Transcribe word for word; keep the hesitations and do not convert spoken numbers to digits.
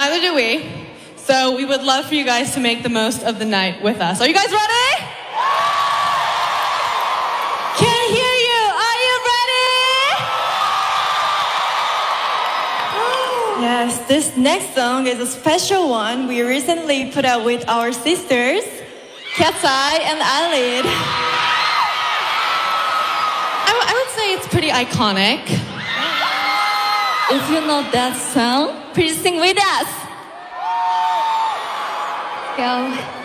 neither do we. So we would love for you guys to make the most of the night with us. Are you guys ready? Can't hear you. Are you ready? Yes, this next song is a special one we recently put out with our sisters, Cat's Eye and Eyelid. I, w- I would say it's pretty iconic. If you know that song, please sing with us. Go.